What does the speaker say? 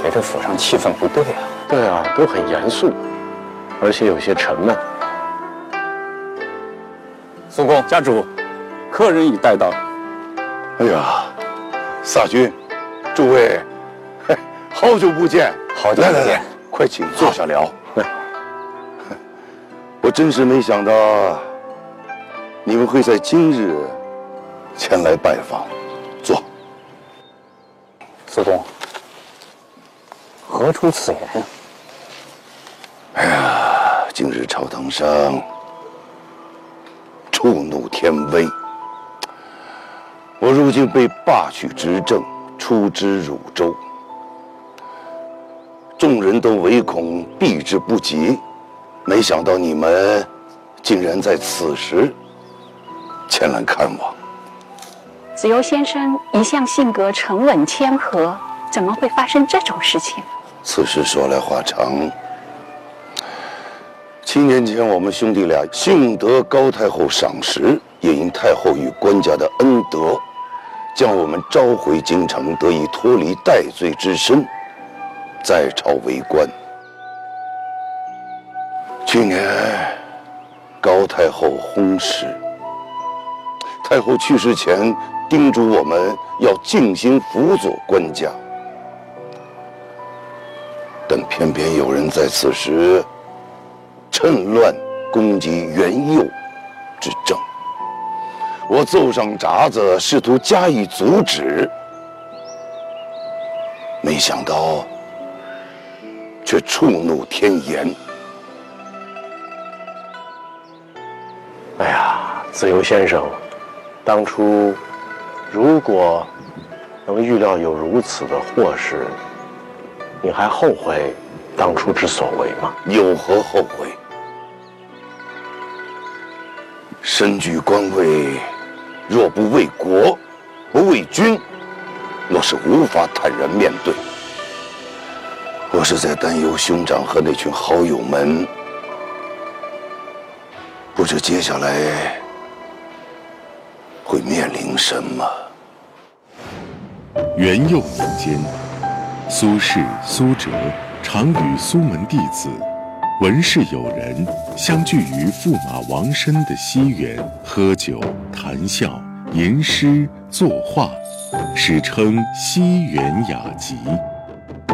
觉这府上气氛不对啊。 对啊，都很严肃，而且有些沉闷。 苏公家主，客人已带到。 哎呀，萨君，诸位，好久不见！ 好久不见， 来，快请坐下聊。我真是没想到，你们会在今日前来拜访。坐。 苏公，何出此言呀？ 哎呀，今日朝堂上触怒天威，我如今被罢去执政，出之汝州，众人都唯恐避之不及，没想到你们竟然在此时前来看望。 子由先生一向性格沉稳谦和，怎么会发生这种事情？ 此事说来话长。7年前，我们兄弟俩幸得高太后赏识，也因太后与官家的恩德，将我们召回京城，得以脱离戴罪之身，在朝为官。去年，高太后薨逝，太后去世前叮嘱我们要静心辅佐官家，但偏偏有人在此时趁乱攻击元佑之政，我奏上札子，试图加以阻止，没想到却触怒天颜。 哎呀，子由先生，当初如果能预料有如此的祸事，你还后悔当初之所为吗？ 有何后悔？身居官位，若不为国，不为君，我是无法坦然面对。我是在担忧兄长和那群好友们，不知接下来会面临什么。 元佑年间，苏轼、苏辙常与苏门弟子、文士友人相聚于驸马王申的西园，喝酒、谈笑、吟诗、作画，史称西园雅集。